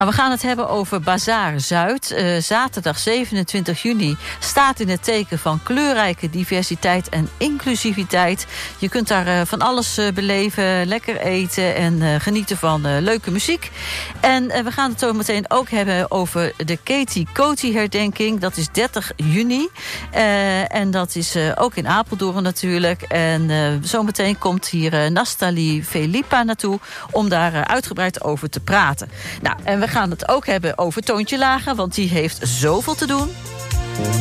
We gaan het hebben over Bazaar Zuid. Zaterdag 27 juni staat in het teken van kleurrijke diversiteit en inclusiviteit. Je kunt daar van alles beleven, lekker eten en genieten van leuke muziek. En we gaan het zo meteen ook hebben over de Katie Coty herdenking. Dat is 30 juni. En dat is ook in Apeldoorn natuurlijk. En zometeen komt hier Nastali Felipa naartoe om daar uitgebreid over te praten. Nou, en we gaan het ook hebben over Toontje Lager, want die heeft zoveel te doen.